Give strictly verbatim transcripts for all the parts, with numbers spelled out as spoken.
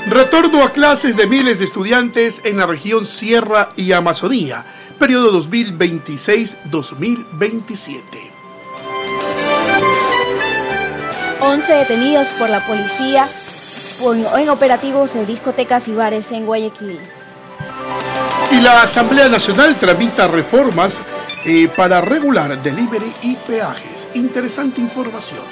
Retorno a clases de miles de estudiantes en la región Sierra y Amazonía, periodo dos mil veintiséis a dos mil veintisiete. once detenidos por la policía en operativos de discotecas y bares en Guayaquil. Y la Asamblea Nacional tramita reformas eh, para regular delivery y peajes. Interesante información.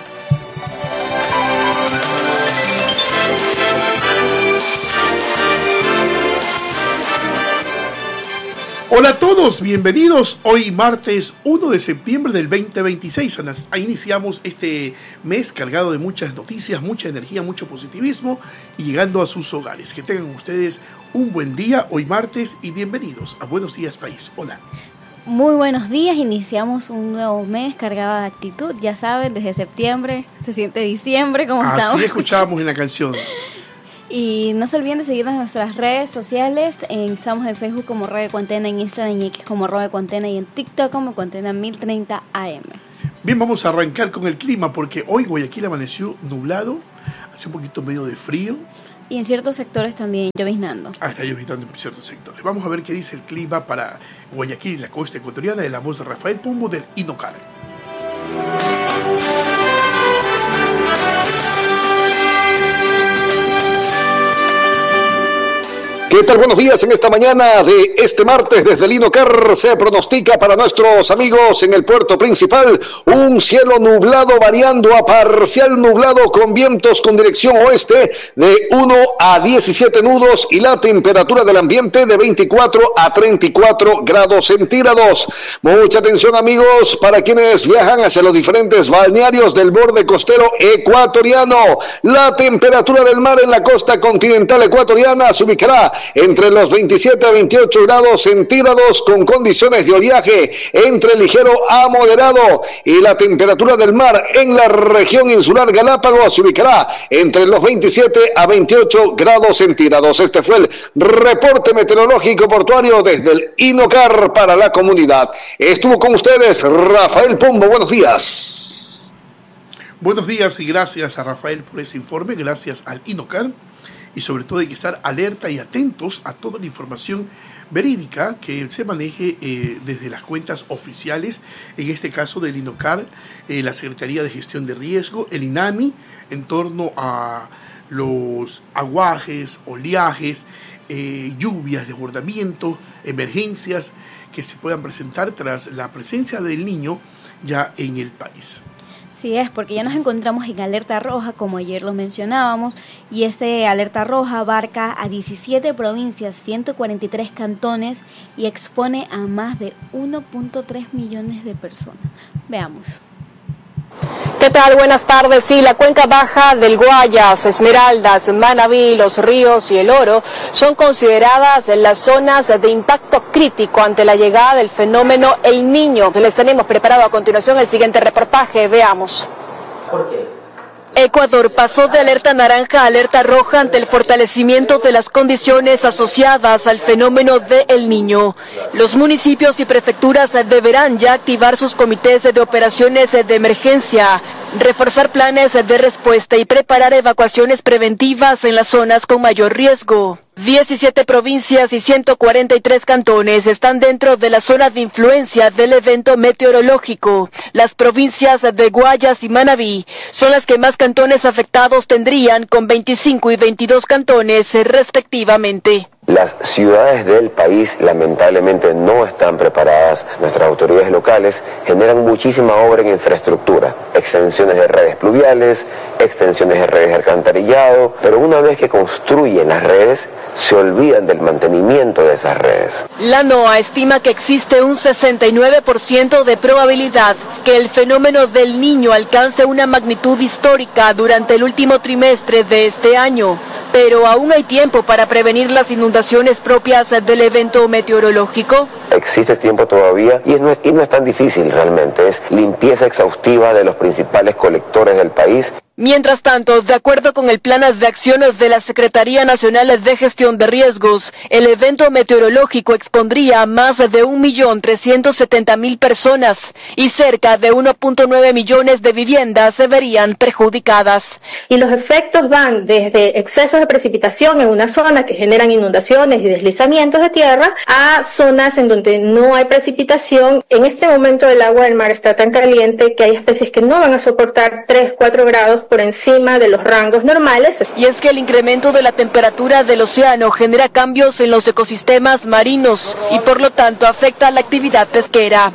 Hola a todos, bienvenidos. Hoy martes uno de septiembre del veinte veintiséis. Iniciamos este mes cargado de muchas noticias, mucha energía, mucho positivismo y llegando a sus hogares. Que tengan ustedes un buen día hoy martes y bienvenidos a Buenos Días País. Hola. Muy buenos días, iniciamos un nuevo mes cargado de actitud. Ya saben, desde septiembre se siente diciembre como Así estamos. Así escuchábamos en la canción. Y no se olviden de seguirnos en nuestras redes sociales. Estamos en Facebook como Radio Cuantena, en Instagram y X como Radio Cuantena y en TikTok como Cuantena mil treinta A M. Bien, vamos a arrancar con el clima porque hoy Guayaquil amaneció nublado, hace un poquito medio de frío. Y en ciertos sectores también lloviznando. Ah, está lloviznando en ciertos sectores. Vamos a ver qué dice el clima para Guayaquil y la costa ecuatoriana de la voz de Rafael Pombo del INOCAR. ¿Qué tal? Buenos días. En esta mañana de este martes desde el INOCAR se pronostica para nuestros amigos en el puerto principal un cielo nublado variando a parcial nublado con vientos con dirección oeste de uno a diecisiete nudos y la temperatura del ambiente de veinticuatro a treinta y cuatro grados centígrados. Mucha atención, amigos, para quienes viajan hacia los diferentes balnearios del borde costero ecuatoriano. La temperatura del mar en la costa continental ecuatoriana se ubicará entre los veintisiete a veintiocho grados centígrados con condiciones de oleaje entre ligero a moderado, y la temperatura del mar en la región insular Galápagos se ubicará entre los veintisiete a veintiocho grados centígrados. Este fue el reporte meteorológico portuario desde el INOCAR para la comunidad. Estuvo con ustedes Rafael Pombo. Buenos días. Buenos días y gracias a Rafael por ese informe, gracias al INOCAR. Y sobre todo hay que estar alerta y atentos a toda la información verídica que se maneje eh, desde las cuentas oficiales, en este caso del INOCAR, eh, la Secretaría de Gestión de Riesgo, el INAMI, en torno a los aguajes, oleajes, eh, lluvias, desbordamientos, emergencias que se puedan presentar tras la presencia del Niño ya en el país. Sí es, porque ya nos encontramos en alerta roja, como ayer lo mencionábamos, y este alerta roja abarca a diecisiete provincias, ciento cuarenta y tres cantones y expone a más de uno punto tres millones de personas. Veamos. ¿Qué tal? Buenas tardes. Sí, la cuenca baja del Guayas, Esmeraldas, Manabí, Los Ríos y El Oro son consideradas las zonas de impacto crítico ante la llegada del fenómeno El Niño. Les tenemos preparado a continuación el siguiente reportaje. Veamos. ¿Por qué? Ecuador pasó de alerta naranja a alerta roja ante el fortalecimiento de las condiciones asociadas al fenómeno de El Niño. Los municipios y prefecturas deberán ya activar sus comités de operaciones de emergencia, reforzar planes de respuesta y preparar evacuaciones preventivas en las zonas con mayor riesgo. diecisiete provincias y ciento cuarenta y tres cantones están dentro de la zona de influencia del evento meteorológico. Las provincias de Guayas y Manabí son las que más cantones afectados tendrían, con veinticinco y veintidós cantones respectivamente. Las ciudades del país lamentablemente no están preparadas. Nuestras autoridades locales generan muchísima obra en infraestructura, extensiones de redes pluviales, extensiones de redes de alcantarillado, pero una vez que construyen las redes, se olvidan del mantenimiento de esas redes. La NOAA estima que existe un sesenta y nueve por ciento de probabilidad que el fenómeno del Niño alcance una magnitud histórica durante el último trimestre de este año, pero aún hay tiempo para prevenir las inundaciones propias del evento meteorológico. Existe tiempo todavía y no es, y no es tan difícil realmente, es limpieza exhaustiva de los principales colectores del país. Mientras tanto, de acuerdo con el plan de acción de la Secretaría Nacional de Gestión de Riesgos, el evento meteorológico expondría a más de un millón trescientos setenta mil personas y cerca de uno punto nueve millones de viviendas se verían perjudicadas. Y los efectos van desde excesos de precipitación en una zona que generan inundaciones y deslizamientos de tierra a zonas en donde no hay precipitación. En este momento el agua del mar está tan caliente que hay especies que no van a soportar tres, cuatro grados por encima de los rangos normales. Y es que el incremento de la temperatura del océano genera cambios en los ecosistemas marinos y por lo tanto afecta a la actividad pesquera.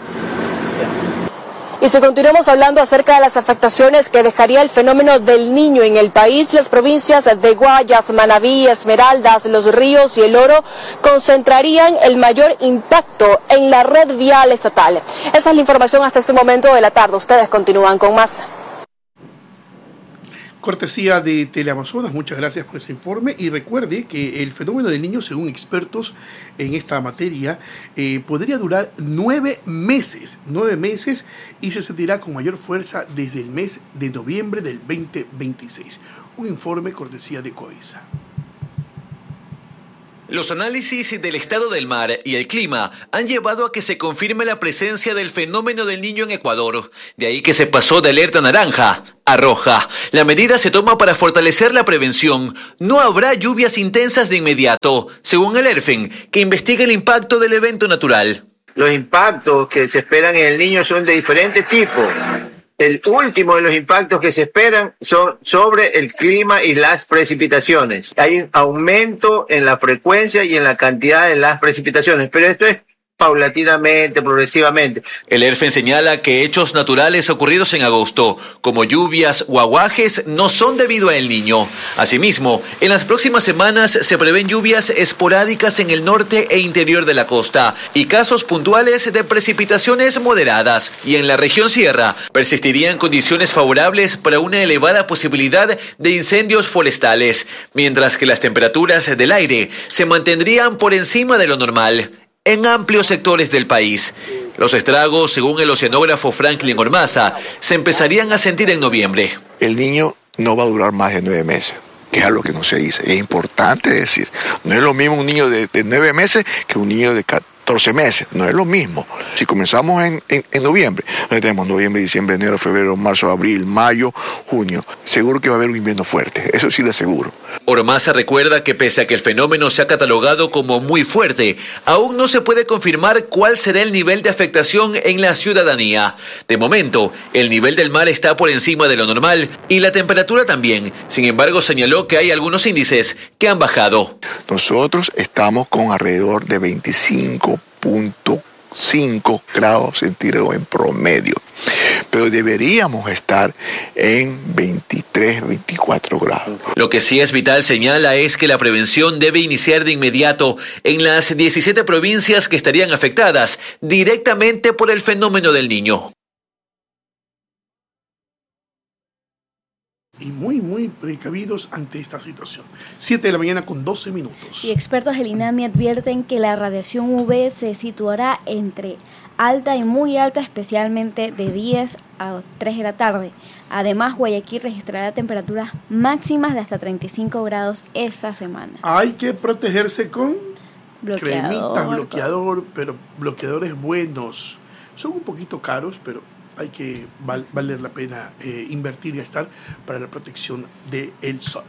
Y si continuamos hablando acerca de las afectaciones que dejaría el fenómeno del Niño en el país, las provincias de Guayas, Manabí, Esmeraldas, Los Ríos y El Oro concentrarían el mayor impacto en la red vial estatal. Esa es la información hasta este momento de la tarde. Ustedes continúan con más. Cortesía de Teleamazonas, muchas gracias por ese informe y recuerde que el fenómeno del Niño, según expertos en esta materia, eh, podría durar nueve meses, nueve meses y se sentirá con mayor fuerza desde el mes de noviembre del veinte veintiséis. Un informe cortesía de COESA. Los análisis del estado del mar y el clima han llevado a que se confirme la presencia del fenómeno del Niño en Ecuador. De ahí que se pasó de alerta naranja a roja. La medida se toma para fortalecer la prevención. No habrá lluvias intensas de inmediato, según el ERFEN, que investiga el impacto del evento natural. Los impactos que se esperan en el Niño son de diferentes tipos. El último de los impactos que se esperan son sobre el clima y las precipitaciones. Hay un aumento en la frecuencia y en la cantidad de las precipitaciones, pero esto es paulatinamente, progresivamente. El ERFEN señala que hechos naturales ocurridos en agosto, como lluvias o aguajes, no son debido a El Niño. Asimismo, en las próximas semanas se prevén lluvias esporádicas en el norte e interior de la costa y casos puntuales de precipitaciones moderadas. Y en la región sierra persistirían condiciones favorables para una elevada posibilidad de incendios forestales, mientras que las temperaturas del aire se mantendrían por encima de lo normal en amplios sectores del país. Los estragos, según el oceanógrafo Franklin Ormaza, se empezarían a sentir en noviembre. El Niño no va a durar más de nueve meses, que es algo que no se dice. Es importante decir, no es lo mismo un niño de, de nueve meses que un niño de catorce meses, no es lo mismo. Si comenzamos en, en, en noviembre, no tenemos noviembre, diciembre, enero, febrero, marzo, abril, mayo, junio, seguro que va a haber un invierno fuerte, eso sí lo aseguro. Ormaza recuerda que pese a que el fenómeno se ha catalogado como muy fuerte, aún no se puede confirmar cuál será el nivel de afectación en la ciudadanía. De momento, el nivel del mar está por encima de lo normal y la temperatura también. Sin embargo, señaló que hay algunos índices que han bajado. Nosotros estamos con alrededor de veinticinco punto cinco grados centígrados en promedio, pero deberíamos estar en veintitrés, veinticuatro grados. Lo que sí es vital, señala, es que la prevención debe iniciar de inmediato en las diecisiete provincias que estarían afectadas directamente por el fenómeno del Niño. Y muy, muy precavidos ante esta situación. siete de la mañana con doce minutos. Y expertos del INAMI advierten que la radiación U V se situará entre alta y muy alta, especialmente de diez a tres de la tarde. Además, Guayaquil registrará temperaturas máximas de hasta treinta y cinco grados esta semana. Hay que protegerse con Bloqueador, cremita, bloqueador, pero bloqueadores buenos. Son un poquito caros, pero hay que val- valer la pena eh, invertir y gastar para la protección del sol.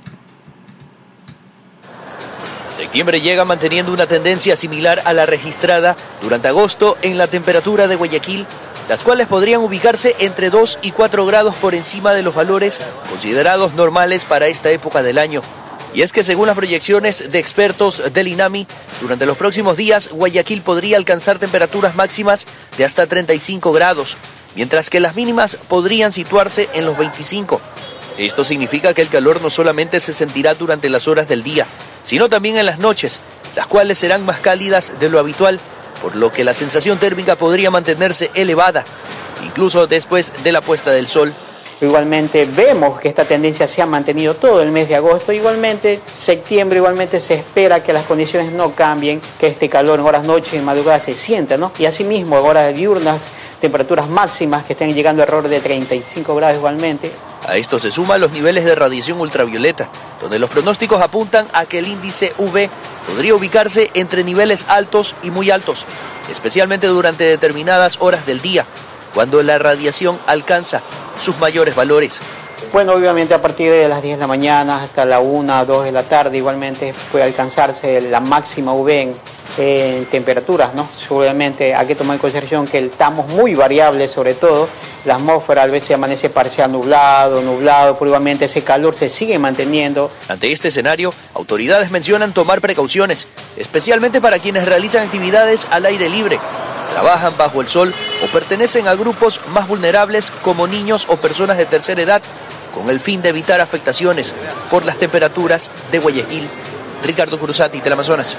Septiembre llega manteniendo una tendencia similar a la registrada durante agosto en la temperatura de Guayaquil, las cuales podrían ubicarse entre dos y cuatro grados por encima de los valores considerados normales para esta época del año. Y es que según las proyecciones de expertos del INAMI, durante los próximos días Guayaquil podría alcanzar temperaturas máximas de hasta treinta y cinco grados, mientras que las mínimas podrían situarse en los veinticinco. Esto significa que el calor no solamente se sentirá durante las horas del día, sino también en las noches, las cuales serán más cálidas de lo habitual, por lo que la sensación térmica podría mantenerse elevada, incluso después de la puesta del sol. Igualmente vemos que esta tendencia se ha mantenido todo el mes de agosto. Igualmente, septiembre igualmente se espera que las condiciones no cambien, que este calor en horas noches y madrugada se sienta, ¿no? Y asimismo, en horas diurnas, temperaturas máximas que estén llegando alrededor de treinta y cinco grados igualmente. A esto se suman los niveles de radiación ultravioleta, donde los pronósticos apuntan a que el índice U V podría ubicarse entre niveles altos y muy altos, especialmente durante determinadas horas del día, cuando la radiación alcanza sus mayores valores. Bueno, obviamente a partir de las diez de la mañana hasta la una, dos de la tarde igualmente puede alcanzarse la máxima U V en, en temperaturas, ¿no? Obviamente hay que tomar en consideración que estamos muy variables, sobre todo la atmósfera a veces amanece parcial nublado, nublado, pero igualmente ese calor se sigue manteniendo. Ante este escenario, autoridades mencionan tomar precauciones, especialmente para quienes realizan actividades al aire libre, trabajan bajo el sol o pertenecen a grupos más vulnerables como niños o personas de tercera edad, con el fin de evitar afectaciones por las temperaturas de Guayaquil. Ricardo Cruzati, Teleamazonas.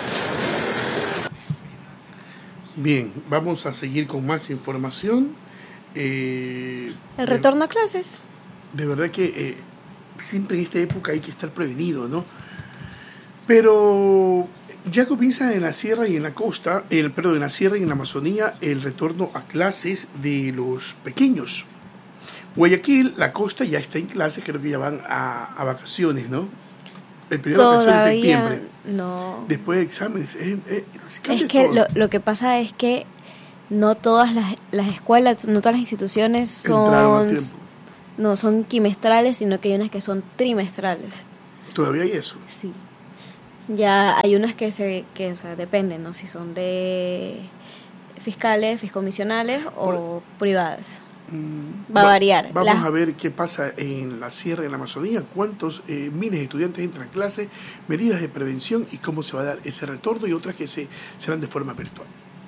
Bien, vamos a seguir con más información. Eh, el retorno a clases. De verdad que eh, siempre en esta época hay que estar prevenido, ¿no? Pero ya comienza en la sierra y en la costa, el, perdón, en la sierra y en la Amazonía, el retorno a clases de los pequeños. Guayaquil, la costa ya está en clases, creo que ya van a, a vacaciones, ¿no? El periodo de vacaciones es septiembre. No. Después de exámenes. Eh, eh, es que lo, lo que pasa es que no todas las, las escuelas, no todas las instituciones son, no, son quimestrales, sino que hay unas que son trimestrales. ¿Todavía hay eso? Sí. Ya hay unas que, se, que o sea, dependen, ¿no? Si son de fiscales, fiscomisionales o Por, privadas. Mm, va a variar. Vamos la... a ver qué pasa en la sierra y en la Amazonía, cuántos eh, miles de estudiantes entran a clase, medidas de prevención y cómo se va a dar ese retorno y otras que se serán de forma virtual.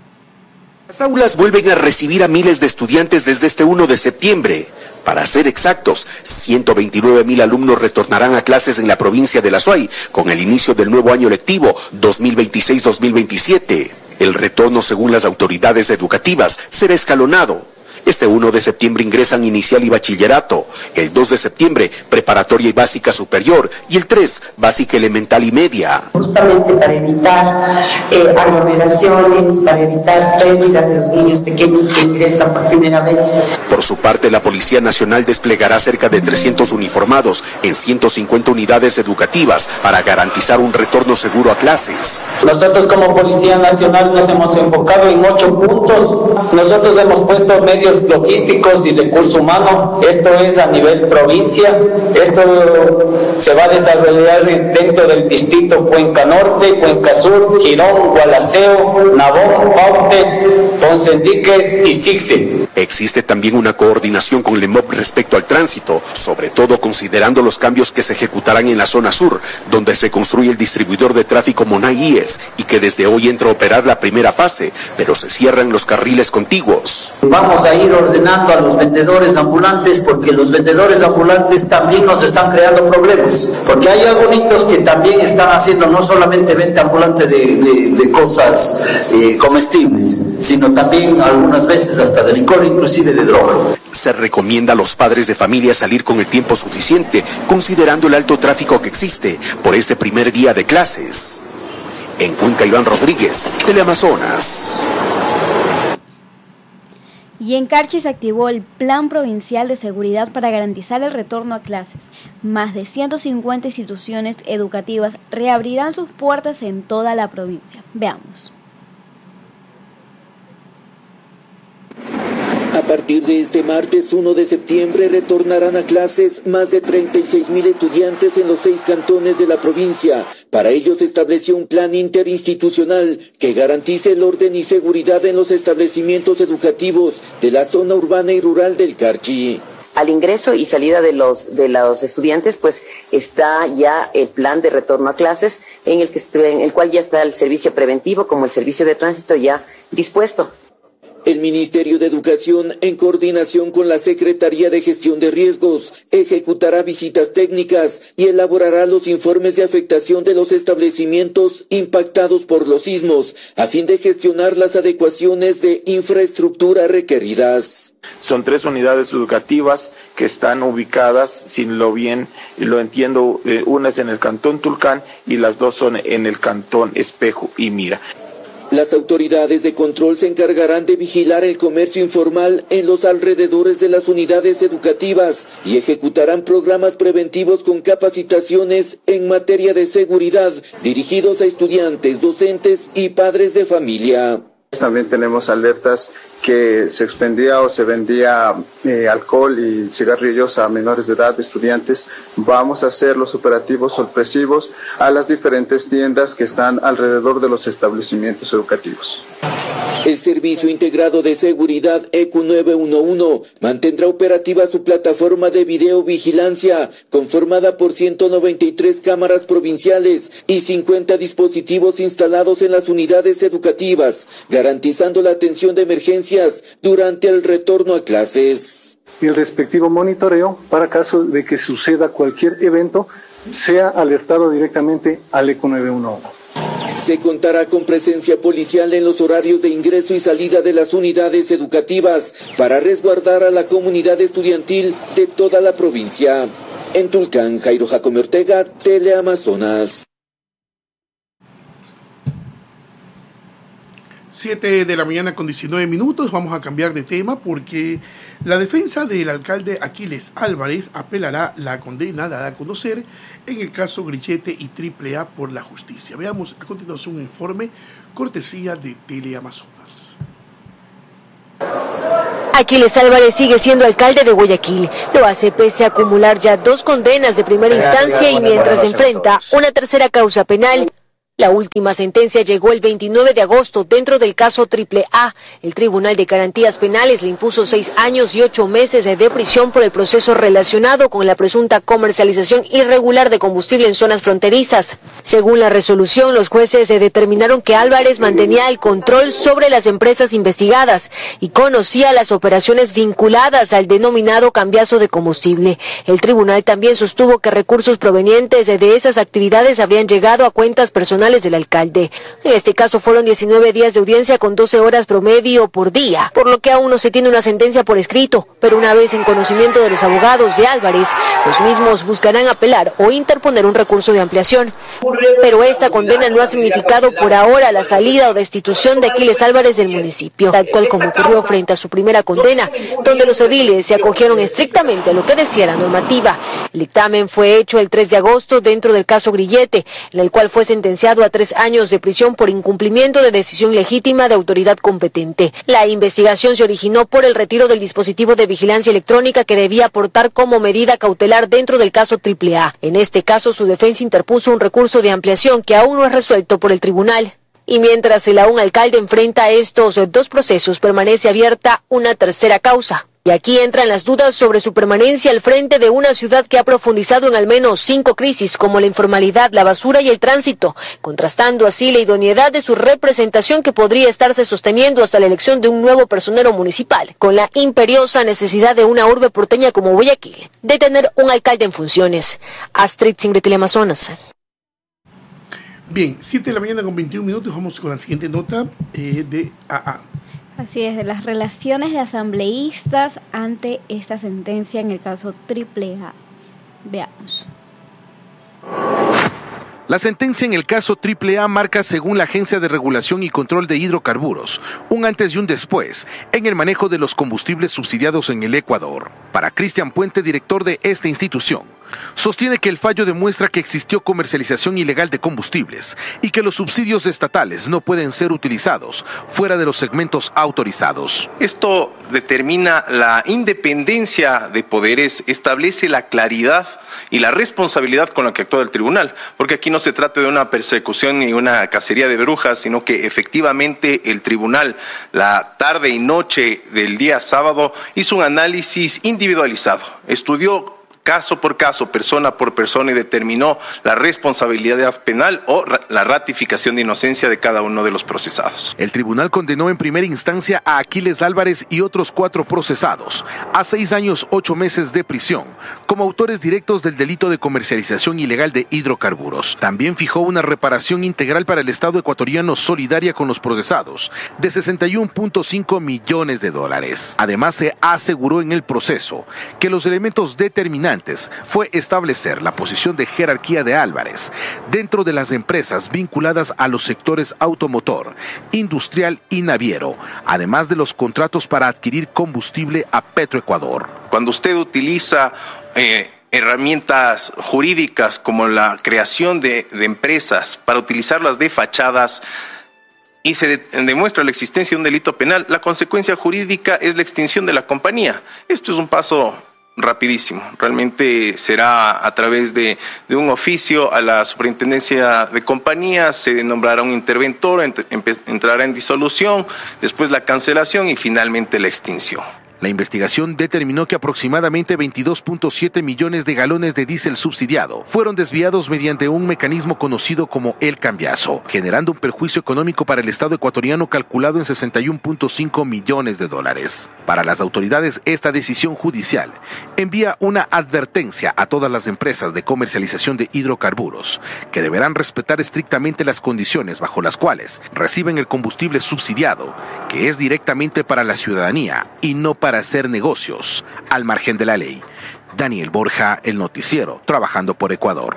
Las aulas vuelven a recibir a miles de estudiantes desde este primero de septiembre. Para ser exactos, ciento veintinueve mil alumnos retornarán a clases en la provincia de La Suay con el inicio del nuevo año lectivo dos mil veintiséis dos mil veintisiete. El retorno, según las autoridades educativas, será escalonado. Este primero de septiembre ingresan inicial y bachillerato, el dos de septiembre preparatoria y básica superior y el tres básica elemental y media. Justamente para evitar eh, aglomeraciones, para evitar pérdidas de los niños pequeños que ingresan por primera vez. Por su parte, la Policía Nacional desplegará cerca de trescientos uniformados en ciento cincuenta unidades educativas para garantizar un retorno seguro a clases. Nosotros como Policía Nacional nos hemos enfocado en ocho puntos. Nosotros hemos puesto medios logísticos y recursos humanos. Esto es a nivel provincia. Esto se va a desarrollar dentro del distrito Cuenca Norte, Cuenca Sur, Girón, Gualaceo, Nabón, Paute, Ponce Enríquez y Sixe. Existe también una coordinación con el M O P respecto al tránsito, sobre todo considerando los cambios que se ejecutarán en la zona sur, donde se construye el distribuidor de tráfico Monay Ies y que desde hoy entra a operar la primera fase, pero se cierran los carriles contiguos. Vamos a ir ordenando a los vendedores ambulantes porque los vendedores ambulantes también nos están creando problemas, porque hay algunos que también están haciendo no solamente venta ambulante de, de, de cosas eh, comestibles, sino también algunas veces hasta de licor, inclusive de droga. Se recomienda a los padres de familia salir con el tiempo suficiente, considerando el alto tráfico que existe por este primer día de clases. En Cuenca, Iván Rodríguez, Teleamazonas. Y en Carchi se activó el Plan Provincial de Seguridad para garantizar el retorno a clases. Más de ciento cincuenta instituciones educativas reabrirán sus puertas en toda la provincia. Veamos. A partir de este martes primero de septiembre retornarán a clases más de treinta y seis mil estudiantes en los seis cantones de la provincia. Para ello se estableció un plan interinstitucional que garantice el orden y seguridad en los establecimientos educativos de la zona urbana y rural del Carchi. Al ingreso y salida de los de los estudiantes, pues está ya el plan de retorno a clases, en el que en el cual ya está el servicio preventivo como el servicio de tránsito ya dispuesto. El Ministerio de Educación, en coordinación con la Secretaría de Gestión de Riesgos, ejecutará visitas técnicas y elaborará los informes de afectación de los establecimientos impactados por los sismos, a fin de gestionar las adecuaciones de infraestructura requeridas. Son tres unidades educativas que están ubicadas, si lo bien lo entiendo, eh, una es en el Cantón Tulcán y las dos son en el Cantón Espejo y Mira. Las autoridades de control se encargarán de vigilar el comercio informal en los alrededores de las unidades educativas y ejecutarán programas preventivos con capacitaciones en materia de seguridad dirigidos a estudiantes, docentes y padres de familia. También tenemos alertas que se expendía o se vendía eh, alcohol y cigarrillos a menores de edad, estudiantes. Vamos a hacer los operativos sorpresivos a las diferentes tiendas que están alrededor de los establecimientos educativos. El Servicio Integrado de Seguridad E Q nueve uno uno mantendrá operativa su plataforma de videovigilancia, conformada por ciento noventa y tres cámaras provinciales y cincuenta dispositivos instalados en las unidades educativas, garantizando la atención de emergencias durante el retorno a clases. Y el respectivo monitoreo para caso de que suceda cualquier evento, sea alertado directamente al E Q nueve uno uno. Se contará con presencia policial en los horarios de ingreso y salida de las unidades educativas para resguardar a la comunidad estudiantil de toda la provincia. En Tulcán, Jairo Jacome Ortega, Teleamazonas. siete de la mañana con diecinueve minutos, vamos a cambiar de tema porque la defensa del alcalde Aquiles Álvarez apelará la condena dada a conocer en el caso Grillete y Triple A por la justicia. Veamos a continuación un informe cortesía de Teleamazonas. Aquiles Álvarez sigue siendo alcalde de Guayaquil. Lo hace pese a acumular ya dos condenas de primera instancia y mientras enfrenta una tercera causa penal. La última sentencia llegó el veintinueve de agosto dentro del caso Triple A. El Tribunal de Garantías Penales le impuso seis años y ocho meses de prisión por el proceso relacionado con la presunta comercialización irregular de combustible en zonas fronterizas. Según la resolución, los jueces determinaron que Álvarez mantenía el control sobre las empresas investigadas y conocía las operaciones vinculadas al denominado cambiazo de combustible. El tribunal también sostuvo que recursos provenientes de esas actividades habrían llegado a cuentas personales del alcalde. En este caso fueron diecinueve días de audiencia con doce horas promedio por día, por lo que aún no se tiene una sentencia por escrito, pero una vez en conocimiento de los abogados de Álvarez, los mismos buscarán apelar o interponer un recurso de ampliación. Pero esta condena no ha significado por ahora la salida o destitución de Aquiles Álvarez del municipio, tal cual como ocurrió frente a su primera condena, donde los ediles se acogieron estrictamente a lo que decía la normativa. El dictamen fue hecho el tres de agosto dentro del caso Grillete, en el cual fue sentenciado a tres años de prisión por incumplimiento de decisión legítima de autoridad competente. La investigación se originó por el retiro del dispositivo de vigilancia electrónica que debía aportar como medida cautelar dentro del caso Triple A. En este caso, su defensa interpuso un recurso de ampliación que aún no es resuelto por el tribunal. Y mientras el aún alcalde enfrenta estos dos procesos, permanece abierta una tercera causa. Y aquí entran las dudas sobre su permanencia al frente de una ciudad que ha profundizado en al menos cinco crisis, como la informalidad, la basura y el tránsito, contrastando así la idoneidad de su representación que podría estarse sosteniendo hasta la elección de un nuevo personero municipal, con la imperiosa necesidad de una urbe porteña como Guayaquil, de tener un alcalde en funciones. Astrid Singre, Teleamazonas. Bien, siete de la mañana con veintiún minutos, vamos con la siguiente nota eh, de A A. Así es, de las relaciones de asambleístas ante esta sentencia en el caso Triple A. Veamos. La sentencia en el caso Triple A marca, según la Agencia de Regulación y Control de Hidrocarburos, un antes y un después en el manejo de los combustibles subsidiados en el Ecuador. Para Cristian Puente, director de esta institución, sostiene que el fallo demuestra que existió comercialización ilegal de combustibles y que los subsidios estatales no pueden ser utilizados fuera de los segmentos autorizados. Esto determina la independencia de poderes, establece la claridad y la responsabilidad con la que actúa el tribunal, porque aquí no se trata de una persecución ni una cacería de brujas, sino que efectivamente el tribunal, la tarde y noche del día sábado, hizo un análisis individualizado, estudió caso por caso, persona por persona, y determinó la responsabilidad penal o la ratificación de inocencia de cada uno de los procesados. El tribunal condenó en primera instancia a Aquiles Álvarez y otros cuatro procesados a seis años, ocho meses de prisión, como autores directos del delito de comercialización ilegal de hidrocarburos. También fijó una reparación integral para el Estado ecuatoriano solidaria con los procesados de sesenta y uno punto cinco millones de dólares. Además, se aseguró en el proceso que los elementos determinantes estudiantes fue establecer la posición de jerarquía de Álvarez dentro de las empresas vinculadas a los sectores automotor, industrial y naviero, además de los contratos para adquirir combustible a Petroecuador. Cuando usted utiliza eh, herramientas jurídicas como la creación de, de empresas para utilizarlas de fachadas, y se de, demuestra la existencia de un delito penal, la consecuencia jurídica es la extinción de la compañía. Esto es un paso rapidísimo. Realmente será a través de, de un oficio a la superintendencia de compañías, se nombrará un interventor, ent, entrará en disolución, después la cancelación y finalmente la extinción. La investigación determinó que aproximadamente veintidós punto siete millones de galones de diésel subsidiado fueron desviados mediante un mecanismo conocido como el cambiazo, generando un perjuicio económico para el Estado ecuatoriano calculado en sesenta y uno punto cinco millones de dólares. Para las autoridades, esta decisión judicial envía una advertencia a todas las empresas de comercialización de hidrocarburos, que deberán respetar estrictamente las condiciones bajo las cuales reciben el combustible subsidiado, que es directamente para la ciudadanía y no para para hacer negocios al margen de la ley. Daniel Borja, El Noticiero, trabajando por Ecuador.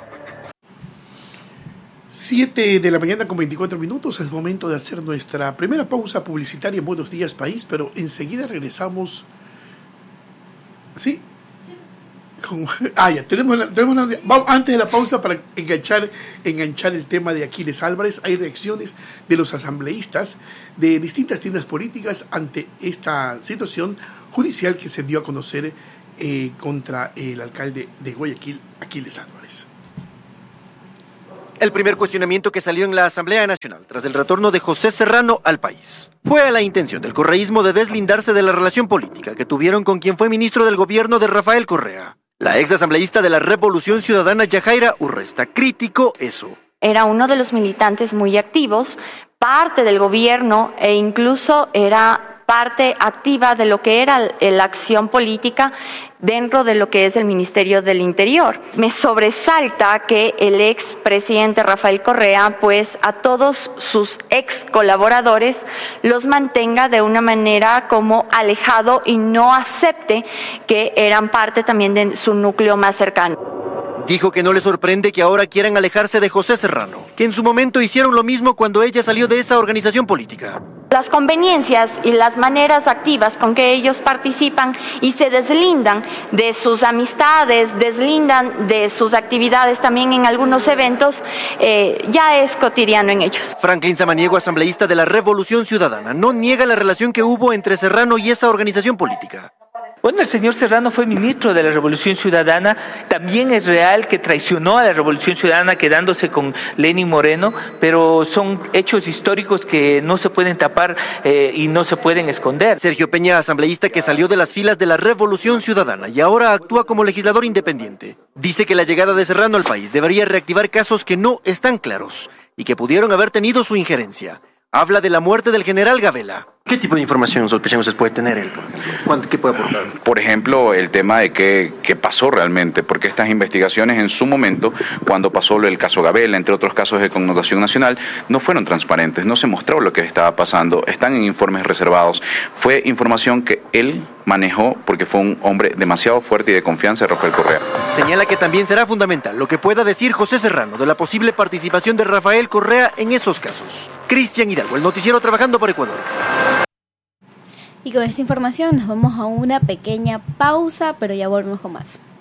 siete de la mañana con veinticuatro minutos, es momento de hacer nuestra primera pausa publicitaria en Buenos Días País, pero enseguida regresamos. ¿Sí? Con, ah, ya, tenemos, la, tenemos la, vamos, antes de la pausa para enganchar, enganchar el tema de Aquiles Álvarez, hay reacciones de los asambleístas de distintas tiendas políticas ante esta situación judicial que se dio a conocer eh, contra el alcalde de Guayaquil, Aquiles Álvarez. El primer cuestionamiento que salió en la Asamblea Nacional tras el retorno de José Serrano al país fue a la intención del correísmo de deslindarse de la relación política que tuvieron con quien fue ministro del gobierno de Rafael Correa. La ex asambleísta de la Revolución Ciudadana, Yajaira Urresta, criticó eso. Era uno de los militantes muy activos, parte del gobierno e incluso era parte activa de lo que era la acción política dentro de lo que es el Ministerio del Interior. Me sobresalta que el ex presidente Rafael Correa, pues a todos sus ex colaboradores los mantenga de una manera como alejado y no acepte que eran parte también de su núcleo más cercano. Dijo que no le sorprende que ahora quieran alejarse de José Serrano, que en su momento hicieron lo mismo cuando ella salió de esa organización política. Las conveniencias y las maneras activas con que ellos participan y se deslindan de sus amistades, deslindan de sus actividades también en algunos eventos, eh, ya es cotidiano en ellos. Franklin Samaniego, asambleísta de la Revolución Ciudadana, no niega la relación que hubo entre Serrano y esa organización política. Bueno, el señor Serrano fue ministro de la Revolución Ciudadana, también es real que traicionó a la Revolución Ciudadana quedándose con Lenín Moreno, pero son hechos históricos que no se pueden tapar eh, y no se pueden esconder. Sergio Peña, asambleísta que salió de las filas de la Revolución Ciudadana y ahora actúa como legislador independiente, dice que la llegada de Serrano al país debería reactivar casos que no están claros y que pudieron haber tenido su injerencia. Habla de la muerte del general Gabela. ¿Qué tipo de información sospechamos puede tener él? ¿Qué puede aportar? Por ejemplo, el tema de qué, qué pasó realmente, porque estas investigaciones en su momento, cuando pasó el caso Gabela, entre otros casos de connotación nacional, no fueron transparentes, no se mostró lo que estaba pasando, están en informes reservados. Fue información que él manejó porque fue un hombre demasiado fuerte y de confianza de Rafael Correa. Señala que también será fundamental lo que pueda decir José Serrano de la posible participación de Rafael Correa en esos casos. Cristian Hidalgo, El Noticiero, trabajando por Ecuador. Y con esta información nos vamos a una pequeña pausa, pero ya volvemos con más.